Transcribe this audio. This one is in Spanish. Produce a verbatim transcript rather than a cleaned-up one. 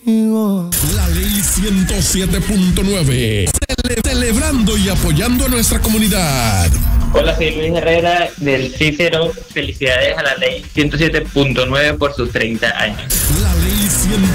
La ley ciento siete punto nueve. Cele- celebrando y apoyando a nuestra comunidad. Hola, soy Luis Herrera del Cícero. Felicidades a la ley ciento siete punto nueve por sus treinta años.